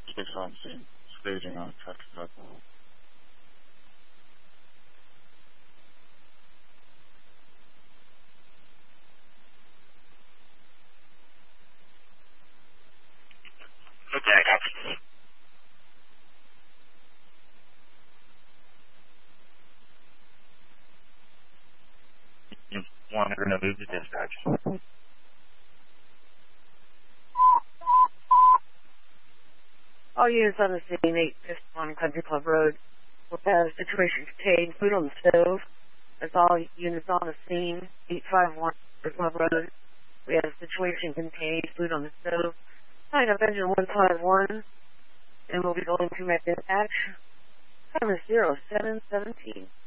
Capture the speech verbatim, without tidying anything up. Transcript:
six on scene. Staging on Texas. Okay, copy. One, we're going to move to dispatch. All units on the scene, eight fifty-one Country Club Road. We have a situation contained, food on the stove. That's all units on the scene, eight five one Country Club Road. We have a situation contained, food on the stove. Line up engine one five one, and we'll be going to make dispatch. Time is zero seven seventeen.